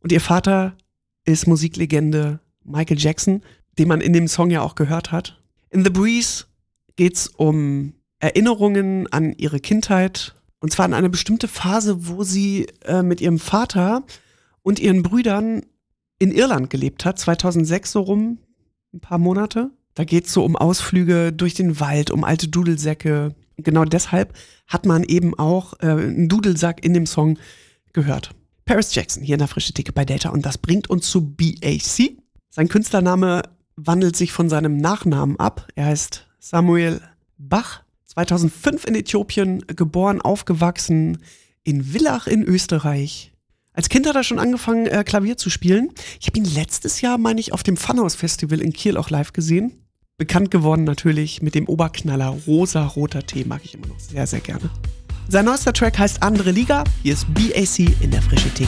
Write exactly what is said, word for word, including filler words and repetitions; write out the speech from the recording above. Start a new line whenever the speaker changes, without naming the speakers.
Und ihr Vater ist Musiklegende Michael Jackson, den man in dem Song ja auch gehört hat. In The Breeze geht's um Erinnerungen an ihre Kindheit. Und zwar an eine bestimmte Phase, wo sie äh, mit ihrem Vater und ihren Brüdern in Irland gelebt hat, zweitausendsechs so rum, ein paar Monate. Da geht's so um Ausflüge durch den Wald, um alte Dudelsäcke. Genau deshalb hat man eben auch äh, einen Dudelsack in dem Song gehört. Paris Jackson hier in der Frische Theke bei Delta und das bringt uns zu B A C. Sein Künstlername wandelt sich von seinem Nachnamen ab. Er heißt Samuel Bach, zweitausendfünf in Äthiopien geboren, aufgewachsen in Villach in Österreich. Als Kind hat er schon angefangen, äh, Klavier zu spielen. Ich habe ihn letztes Jahr, meine ich, auf dem Funhouse-Festival in Kiel auch live gesehen. Bekannt geworden natürlich mit dem Oberknaller Rosa-Roter Tee, mag ich immer noch sehr, sehr gerne. Sein neuester Track heißt Andere Liga. Hier ist B A C in der Frische Theke.